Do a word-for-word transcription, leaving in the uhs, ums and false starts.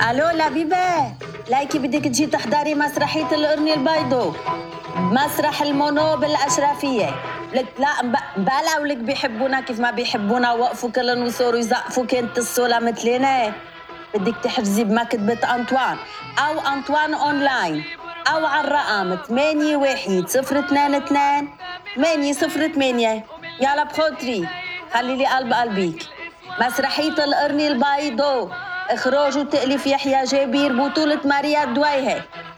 الو لبيبه، لايكي بدك تجي تحضري مسرحية القرن البيضو مسرح المونو بالأشرفية. لك لا بلا ولك بيحبونا كيف ما بيحبونا، وقفوا كلن وصوروا يزقفوا كنت الصولة مثلنا. بدك تحجزي بمكتبة أنطوان أو أنطوان أونلاين أو على الرقم ثمانية واحد صفر اثنين اثنين ثمانية صفر ثمانية. يلا بخوتري خلي لي قلب قلبيك. مسرحية القرن البيضو، إخراج وتأليف يحيى جابير، بطولة ماريا الدويهة.